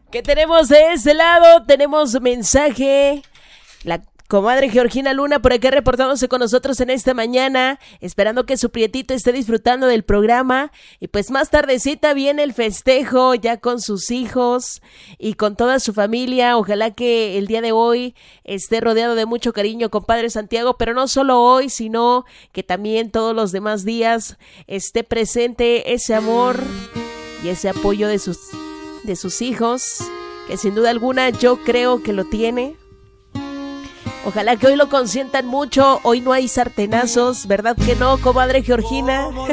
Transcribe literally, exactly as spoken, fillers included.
¿Qué tenemos de este lado? Tenemos mensaje. La comadre Georgina Luna por acá reportándose con nosotros en esta mañana, esperando que su prietito esté disfrutando del programa. Y pues más tardecita viene el festejo ya con sus hijos y con toda su familia. Ojalá que el día de hoy esté rodeado de mucho cariño, compadre Santiago, pero no solo hoy, sino que también todos los demás días esté presente ese amor y ese apoyo de sus, de sus hijos, que sin duda alguna yo creo que lo tiene. Ojalá que hoy lo consientan mucho. Hoy no hay sartenazos, ¿verdad que no, comadre Georgina?